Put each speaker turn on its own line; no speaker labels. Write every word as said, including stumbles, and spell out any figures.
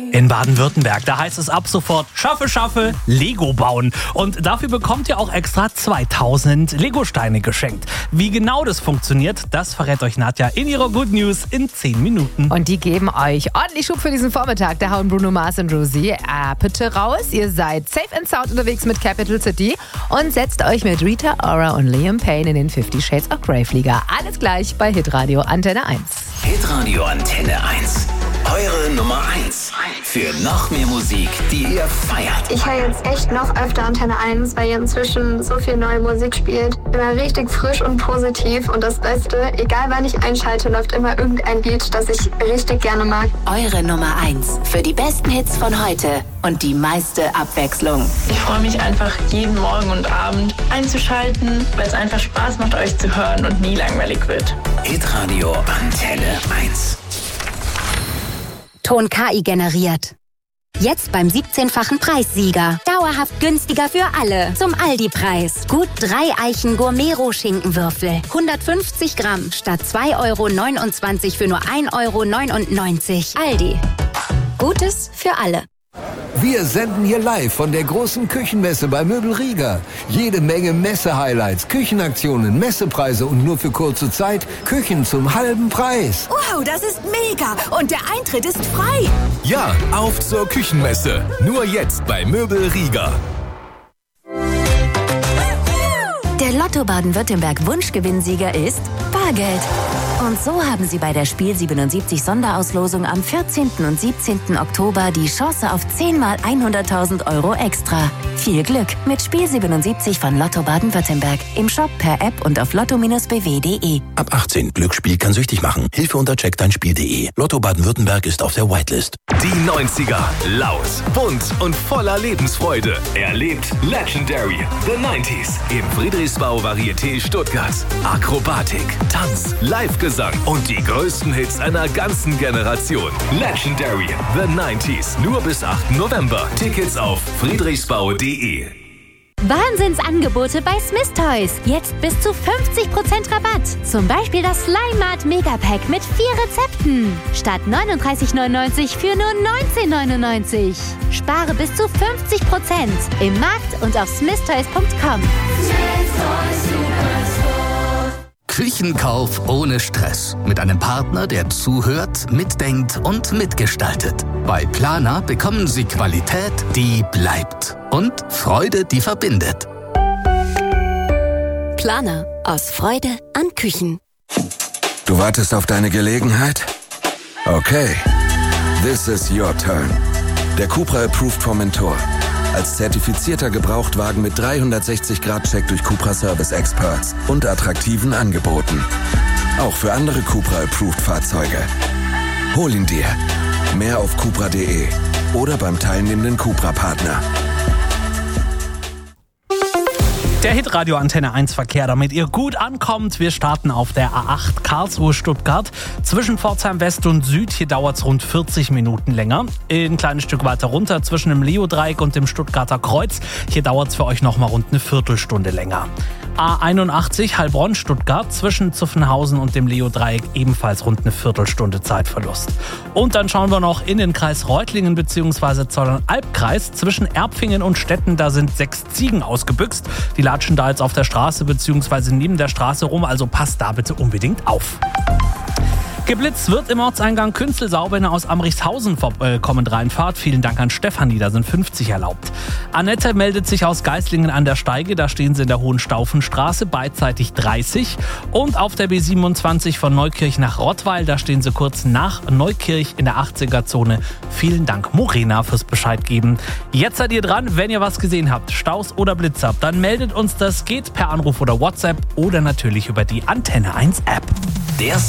In Baden-Württemberg, da heißt es ab sofort Schaffe, Schaffe, Lego bauen. Und dafür bekommt ihr auch extra zweitausend Lego-Steine geschenkt. Wie genau das funktioniert, das verrät euch Nadja in ihrer Good News in zehn Minuten.
Und die geben euch ordentlich Schub für diesen Vormittag. Da hauen Bruno Mars und Rosie Apete raus. Ihr seid safe and sound unterwegs mit Capital City und setzt euch mit Rita Ora und Liam Payne in den Fifty Shades of Grey Flieger. Alles gleich bei Hitradio Antenne eins.
Hitradio Antenne eins. Eure Nummer eins. Für noch mehr Musik, die ihr feiert.
Ich höre jetzt echt noch öfter Antenne eins, weil ihr inzwischen so viel neue Musik spielt. Immer richtig frisch und positiv. Und das Beste, egal wann ich einschalte, läuft immer irgendein Lied, das ich richtig gerne mag.
Eure Nummer eins. Für die besten Hits von heute und die meiste Abwechslung.
Ich freue mich einfach, jeden Morgen und Abend einzuschalten, weil es einfach Spaß macht, euch zu hören und nie langweilig wird.
Hitradio Antenne eins.
Ton K I generiert. Jetzt beim siebzehnfachen Preissieger. Dauerhaft günstiger für alle. Zum Aldi-Preis. Gut drei Eichen Gourmet-Rohschinkenwürfel. hundertfünfzig Gramm statt zwei Euro neunundzwanzig für nur ein Euro neunundneunzig. Aldi. Gutes für alle.
Wir senden hier live von der großen Küchenmesse bei Möbel Rieger. Jede Menge Messe-Highlights, Küchenaktionen, Messepreise und nur für kurze Zeit Küchen zum halben Preis.
Wow, das ist mega! Und der Eintritt ist frei!
Ja, auf zur Küchenmesse. Nur jetzt bei Möbel Rieger.
Der Lotto Baden-Württemberg Wunschgewinnsieger ist Bargeld. Und so haben Sie bei der Spiel siebenundsiebzig Sonderauslosung am vierzehnten und siebzehnten Oktober die Chance auf zehn mal hunderttausend Euro extra. Viel Glück mit Spiel siebenundsiebzig von Lotto Baden-Württemberg. Im Shop, per App und auf lotto Bindestrich b w punkt de.
Ab achtzehn. Glücksspiel kann süchtig machen. Hilfe unter check dein spiel punkt de. Lotto Baden-Württemberg ist auf der Whitelist.
Die neunziger. Laut, bunt und voller Lebensfreude. Erlebt Legendary. The neunziger. Im Friedrichsbau Varieté Stuttgart. Akrobatik, Tanz, Live-Gesang und die größten Hits einer ganzen Generation. Legendary. The neunziger. Nur bis achten November. Tickets auf friedrichsbau punkt de.
Wahnsinnsangebote bei Smith Toys. Jetzt bis zu fünfzig Prozent Rabatt. Zum Beispiel das Slime Mart Megapack mit vier Rezepten. Statt neununddreißig neunundneunzig für nur neunzehn neunundneunzig. Spare bis zu fünfzig Prozent im Markt und auf smith toys punkt com.
Küchenkauf ohne Stress. Mit einem Partner, der zuhört, mitdenkt und mitgestaltet. Bei Planer bekommen Sie Qualität, die bleibt. Und Freude, die verbindet.
Planer. Aus Freude an Küchen.
Du wartest auf deine Gelegenheit? Okay. This is your turn. Der Cupra Approved Formentor. Als zertifizierter Gebrauchtwagen mit dreihundertsechzig Grad Check durch Cupra Service Experts und attraktiven Angeboten. Auch für andere Cupra Approved Fahrzeuge. Hol ihn dir. Mehr auf cupra punkt de oder beim teilnehmenden Cupra-Partner.
Der Hitradio Antenne eins Verkehr, damit ihr gut ankommt. Wir starten auf der A acht Karlsruhe-Stuttgart. Zwischen Pforzheim West und Süd, hier dauert es rund vierzig Minuten länger. Ein kleines Stück weiter runter, zwischen dem Leo-Dreieck und dem Stuttgarter Kreuz. Hier dauert es für euch nochmal rund eine Viertelstunde länger. A einundachtzig Heilbronn-Stuttgart, zwischen Zuffenhausen und dem Leo-Dreieck ebenfalls rund eine Viertelstunde Zeitverlust. Und dann schauen wir noch in den Kreis Reutlingen bzw. Zollern-Albkreis. Zwischen Erpfingen und Stetten, da sind sechs Ziegen ausgebüxt. Die latschen da jetzt auf der Straße bzw. neben der Straße rum, also passt da bitte unbedingt auf. Geblitzt wird im Ortseingang Künzelsau, wenn ihr aus Amrichshausen äh, kommend reinfahrt. Vielen Dank an Stefanie, da sind fünfzig erlaubt. Annette meldet sich aus Geislingen an der Steige, da stehen sie in der Hohenstaufenstraße, beidseitig dreißig. Und auf der B siebenundzwanzig von Neukirch nach Rottweil, da stehen sie kurz nach Neukirch in der achtziger-Zone. Vielen Dank, Morena, fürs Bescheid geben. Jetzt seid ihr dran, wenn ihr was gesehen habt, Staus oder Blitz habt, dann meldet uns das, geht per Anruf oder WhatsApp oder natürlich über die Antenne eins App.
Der